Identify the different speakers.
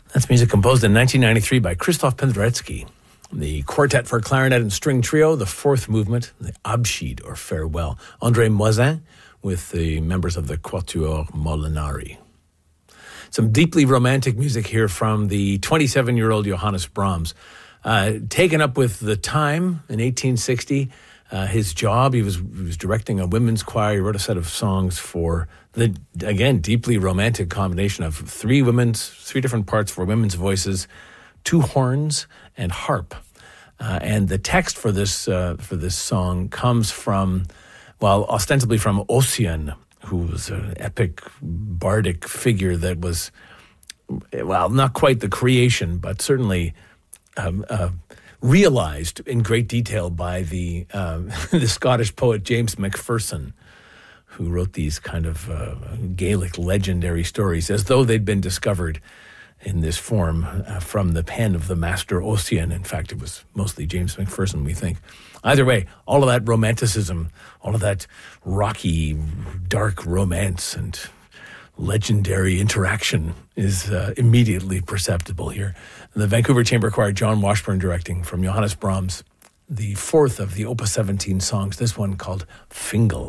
Speaker 1: That's music composed in 1993 by Krzysztof Penderecki. The quartet for clarinet and string trio, the fourth movement, the Abschied or Farewell. André Moisin with the members of the Quatuor Molinari. Some deeply romantic music here from the 27-year-old Johannes Brahms. Taken up with the time in 1860, his job, he was directing a women's choir. He wrote a set of songs for the, again, deeply romantic combination of three different parts for women's voices, two horns, and harp. And the text for this song comes from, ostensibly from Ossian, who was an epic bardic figure that was, not quite the creation, but certainly realized in great detail by the Scottish poet James Macpherson, who wrote these kind of Gaelic legendary stories as though they'd been discovered in this form from the pen of the master Ossian. In fact, it was mostly James Macpherson, we think. Either way, all of that romanticism, all of that rocky, dark romance and legendary interaction is immediately perceptible here. The Vancouver Chamber Choir, John Washburn directing, from Johannes Brahms, the fourth of the Opus 17 songs, this one called Fingal.